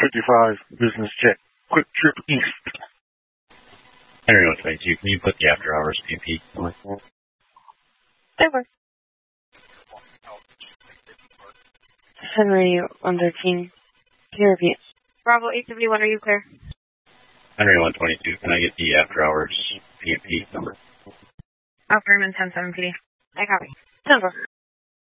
155, business jet, quick trip east. Henry 122, can you put the after hours PMP? Over. Henry 113, can you repeat? Bravo 871, are you clear? Henry 122, can I get the after hours PMP number? Affirmative 107 PD. I copy. 10-4.